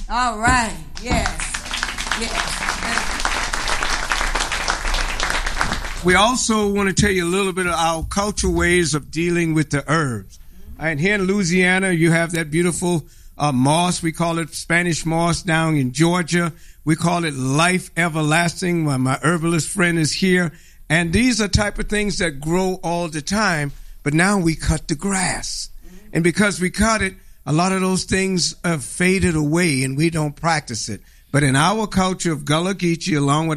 All right. Yes. Yes. We also want to tell you a little bit of our cultural ways of dealing with the herbs. And here in Louisiana, you have that beautiful moss. We call it Spanish moss. Down in Georgia, we call it life everlasting. My herbalist friend is here. And these are type of things that grow all the time. But now we cut the grass. And because we cut it, a lot of those things have faded away and we don't practice it. But in our culture of Gullah Geechee, along with